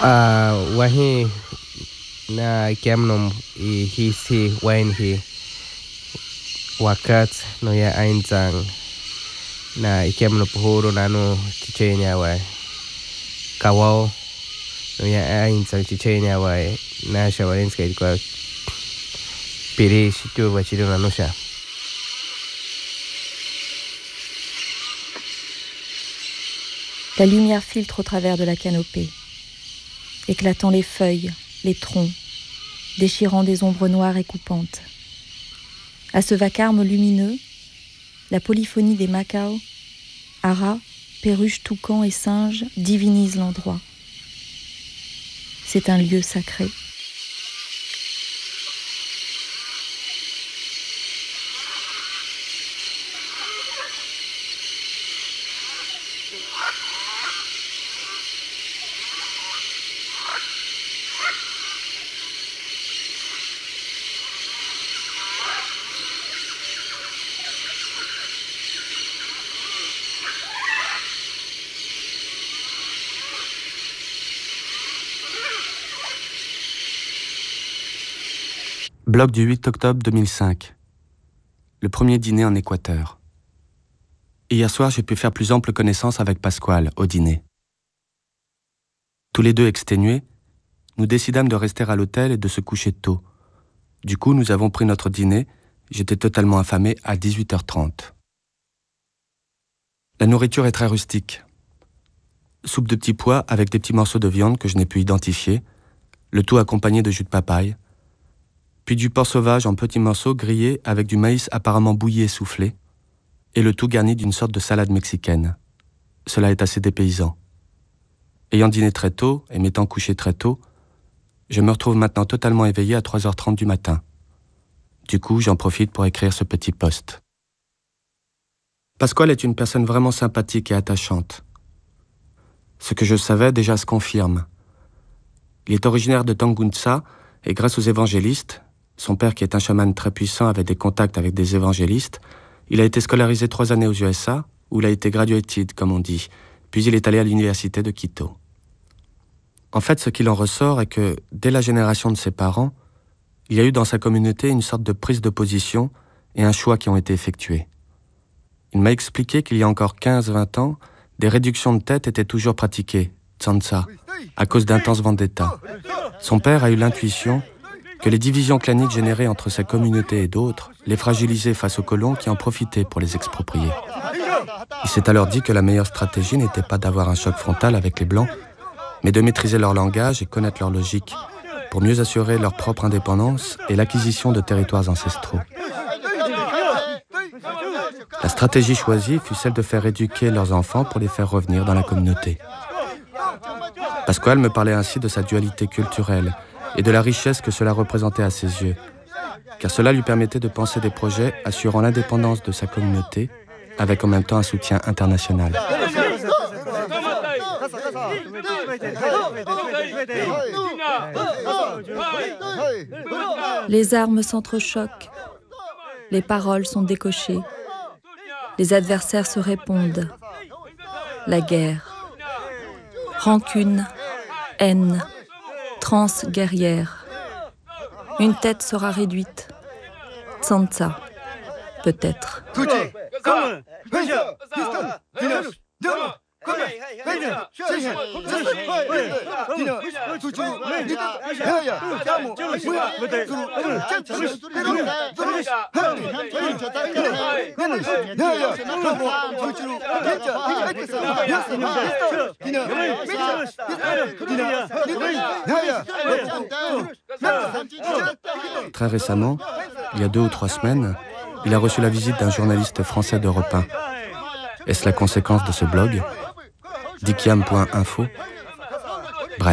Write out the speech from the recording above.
Wahi na kiamnom I hisi wainhi wakat no ya ainzang na ikiamno puhuro nano chichenya wai kawao no ya ainzang chichenya wai na shawarinska kwa piri shitu wachiro nanusha. La lumière filtre au travers de la canopée, éclatant les feuilles, les troncs, déchirant des ombres noires et coupantes. À ce vacarme lumineux, la polyphonie des macao, haras, perruches, toucans et singes divinise l'endroit. C'est un lieu sacré. Blog du 8 octobre 2005. Le premier dîner en Équateur. Hier soir, j'ai pu faire plus ample connaissance avec Pasquale au dîner. Tous les deux exténués, nous décidâmes de rester à l'hôtel et de se coucher tôt. Du coup, nous avons pris notre dîner, j'étais totalement affamé, à 18h30. La nourriture est très rustique. Soupe de petits pois avec des petits morceaux de viande que je n'ai pu identifier, le tout accompagné de jus de papaye, puis du porc sauvage en petits morceaux grillés avec du maïs apparemment bouilli et soufflé, et le tout garni d'une sorte de salade mexicaine. Cela est assez dépaysant. Ayant dîné très tôt et m'étant couché très tôt, je me retrouve maintenant totalement éveillé à 3h30 du matin. Du coup, j'en profite pour écrire ce petit post. Pasquale est une personne vraiment sympathique et attachante. Ce que je savais déjà se confirme. Il est originaire de Tangunsa et grâce aux évangélistes, son père qui est un chaman très puissant avait des contacts avec des évangélistes, il a été scolarisé 3 années aux USA, où il a été graduated, comme on dit, puis il est allé à l'université de Quito. En fait, ce qu'il en ressort est que, dès la génération de ses parents, il y a eu dans sa communauté une sorte de prise de position et un choix qui ont été effectués. Il m'a expliqué qu'il y a encore 15-20 ans, des réductions de tête étaient toujours pratiquées, tsansa, à cause d'intenses vendettas. Son père a eu l'intuition que les divisions claniques générées entre sa communauté et d'autres les fragilisaient face aux colons qui en profitaient pour les exproprier. Il s'est alors dit que la meilleure stratégie n'était pas d'avoir un choc frontal avec les Blancs, mais de maîtriser leur langage et connaître leur logique, pour mieux assurer leur propre indépendance et l'acquisition de territoires ancestraux. La stratégie choisie fut celle de faire éduquer leurs enfants pour les faire revenir dans la communauté. Pasquale me parlait ainsi de sa dualité culturelle et de la richesse que cela représentait à ses yeux, car cela lui permettait de penser des projets assurant l'indépendance de sa communauté, avec en même temps un soutien international. Les armes s'entrechoquent, les paroles sont décochées, les adversaires se répondent. La guerre, rancune, haine, transe guerrière. Une tête sera réduite. Tsansa, peut-être. Très récemment, il y a 2 ou 3 semaines, il a reçu la visite d'un journaliste français d'Europe 1. Est-ce la conséquence de ce blog ? Dikiam.info